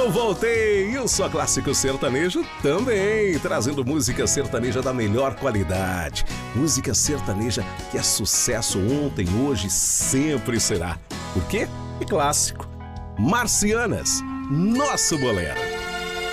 Eu voltei! Eu sou Clássico Sertanejo também, trazendo música sertaneja da melhor qualidade. Música sertaneja que é sucesso ontem, hoje e sempre será. Por quê? É clássico. Marcianas, nosso bolero.